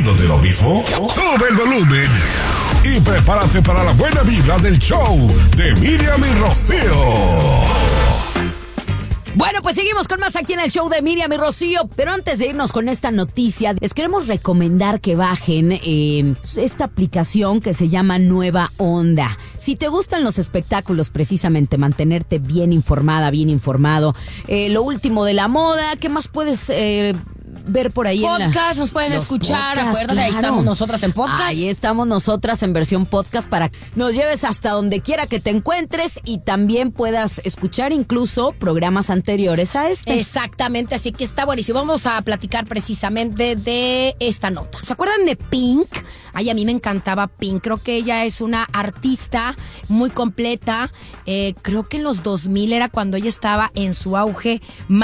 ¿Aburrido de lo mismo? Sube el volumen y prepárate para la buena vibra del show de Miriam y Rocío. Bueno, pues seguimos con más aquí en el show de Miriam y Rocío. Pero antes de irnos con esta noticia, les queremos recomendar que bajen esta aplicación que se llama Nueva Onda. Si te gustan los espectáculos, precisamente mantenerte bien informada, bien informado, lo último de la moda, ¿qué más puedes ver por ahí? Podcast, nos pueden escuchar, acuérdate, claro. Ahí estamos nosotras en podcast. Ahí estamos nosotras en versión podcast para que nos lleves hasta donde quiera que te encuentres y también puedas escuchar incluso programas anteriores a este. Exactamente, así que está buenísimo. Vamos a platicar precisamente de esta nota. ¿Se acuerdan de Pink? Ay, a mí me encantaba Pink. Creo que ella es una artista muy completa. Creo que en los 2000 era cuando ella estaba en su auge